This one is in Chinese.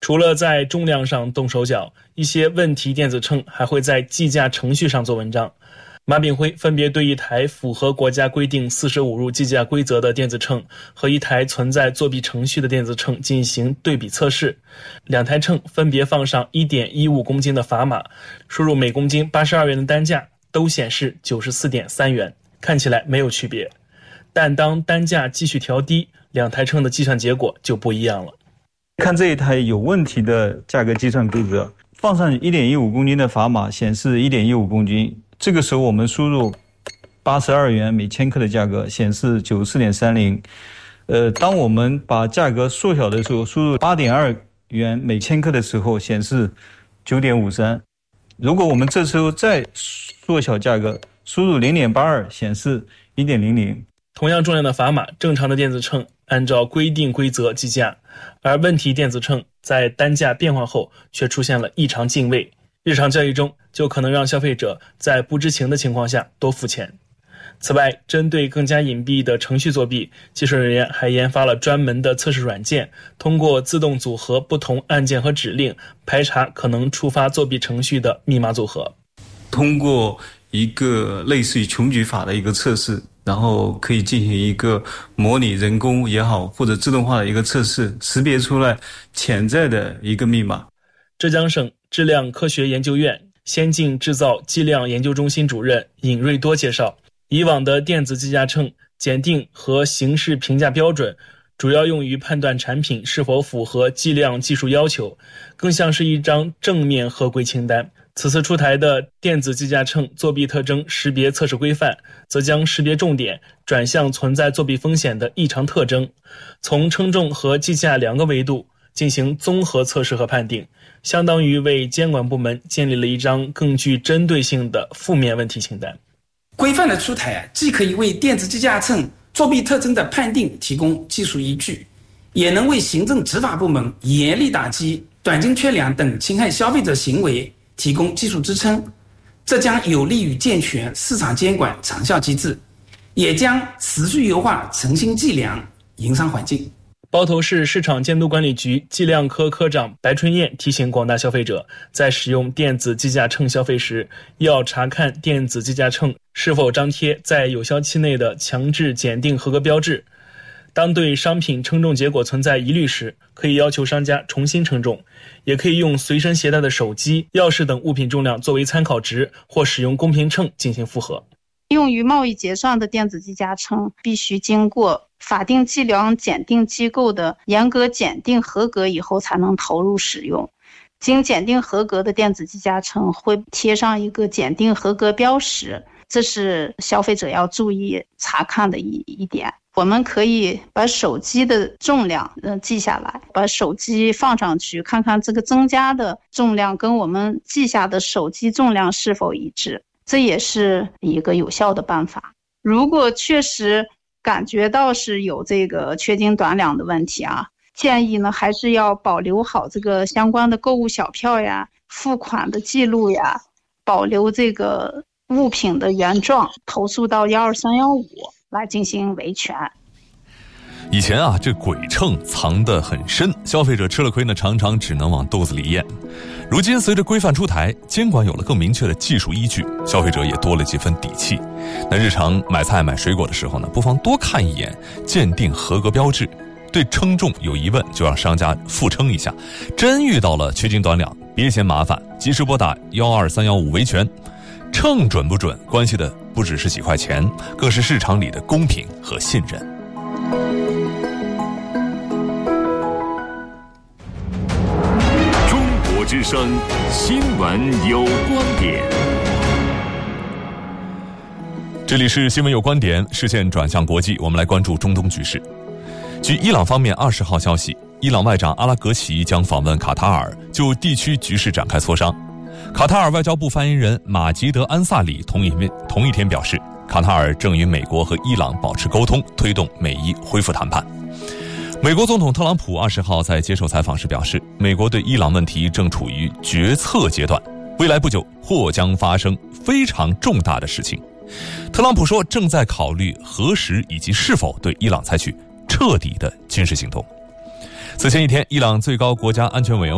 除了在重量上动手脚，一些问题电子秤还会在计价程序上做文章。马炳辉分别对一台符合国家规定45入计价规则的电子秤和一台存在作弊程序的电子秤进行对比测试，两台秤分别放上 1.15 公斤的砝码，输入每公斤82元的单价，都显示 94.3 元，看起来没有区别。但当单价继续调低，两台秤的计算结果就不一样了。 看这一台有问题的价格计算规则，放上 1.15 公斤的砝码显示 1.15 公斤，这个时候我们输入82元每千克的价格，显示 94.30。当我们把价格缩小的时候，输入 8.2元每千克的时候，显示 9.53。如果我们这时候再缩小价格，输入 0.82， 显示 1.00。 同样重量的砝码，正常的电子秤按照规定规则计价，而问题电子秤在单价变化后却出现了异常进位，日常交易中就可能让消费者在不知情的情况下多付钱。此外，针对更加隐蔽的程序作弊，技术人员还研发了专门的测试软件，通过自动组合不同按键和指令，排查可能触发作弊程序的密码组合。 通过一个类似于穷举法的一个测试，然后可以进行一个模拟人工也好，或者自动化的一个测试，识别出来潜在的一个密码。 浙江省质量科学研究院先进制造计量研究中心主任尹瑞多介绍，以往的电子计价秤检定和形式评价标准主要用于判断产品是否符合计量技术要求，更像是一张正面合规清单。此次出台的电子计价秤作弊特征识别测试规范，则将识别重点转向存在作弊风险的异常特征，从称重和计价两个维度进行综合测试和判定，相当于为监管部门建立了一张更具针对性的负面问题清单。 规范的出台既可以为电子计价秤作弊特征的判定提供技术依据，也能为行政执法部门严厉打击短斤缺两等侵害消费者行为提供技术支撑，这将有利于健全市场监管长效机制，也将持续优化诚信计量营商环境。 包头市市场监督管理局计量科科长白春燕提醒广大消费者，在使用电子计价秤消费时，要查看电子计价秤是否张贴在有效期内的强制检定合格标志。当对商品称重结果存在疑虑时，可以要求商家重新称重，也可以用随身携带的手机、钥匙等物品重量作为参考值，或使用公平秤进行复核。 用于贸易结算的电子计价秤必须经过法定计量检定机构的严格检定合格以后才能投入使用。经检定合格的电子计价秤会贴上一个检定合格标识，这是消费者要注意查看的一点。我们可以把手机的重量记下来，把手机放上去，看看这个增加的重量跟我们记下的手机重量是否一致，这也是一个有效的办法。如果确实感觉到是有这个缺斤短两的问题啊，建议呢还是要保留好这个相关的购物小票呀、付款的记录呀，保留这个物品的原状，投诉到12315来进行维权。 以前啊，这鬼秤藏得很深，消费者吃了亏呢，常常只能往肚子里咽。如今随着规范出台，监管有了更明确的技术依据，消费者也多了几分底气。那日常买菜买水果的时候呢，不妨多看一眼鉴定合格标志，对称重有疑问就让商家复称一下，真遇到了缺斤短两，别嫌麻烦，及时拨打12315维权。秤准不准，关系的不只是几块钱，更是市场里的公平和信任。 中国之声新闻有观点， 这里是新闻有观点，视线转向国际，我们来关注中东局势。据伊朗方面20号消息，伊朗外长阿拉格齐将访问卡塔尔，就地区局势展开磋商。卡塔尔外交部发言人马吉德·安萨里同一天表示，卡塔尔正与美国和伊朗保持沟通，推动美伊恢复谈判。美国总统特朗普20号在接受采访时表示，美国对伊朗问题正处于决策阶段，未来不久或将发生非常重大的事情。特朗普说，正在考虑何时以及是否对伊朗采取彻底的军事行动。此前一天，伊朗最高国家安全委员